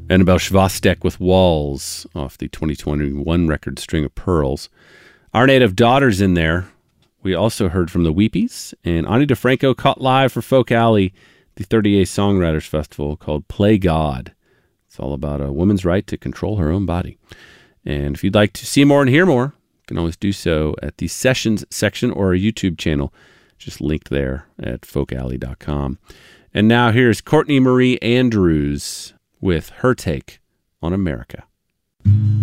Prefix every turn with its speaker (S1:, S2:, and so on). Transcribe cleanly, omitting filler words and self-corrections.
S1: Annabelle Schwastek with Walls off the 2021 record String of Pearls. Our Native Daughter's in there. We also heard from the Weepies, and Ani DeFranco caught live for Folk Alley, the 30A Songwriters Festival, called Play God. It's all about a woman's right to control her own body. And if you'd like to see more and hear more, you can always do so at the Sessions section or our YouTube channel, just linked there at folkalley.com. And now here's Courtney Marie Andrews with her take on America.